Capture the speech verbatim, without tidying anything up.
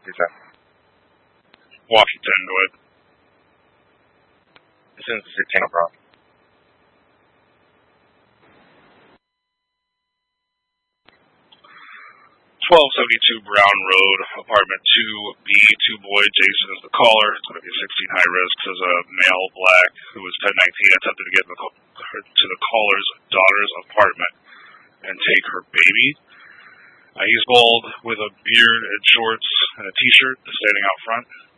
Washington. Washington, go ahead. As soon as the sixteen Brown. twelve seventy-two Brown Road, apartment two B, two boy, Jason is the caller. It's going to be sixteen high risk. Says a male black who was ten nineteen attempted to get in the, to the caller's daughter's apartment and take her baby. Uh, he's bald with a beard and shorts and a t-shirt standing out front.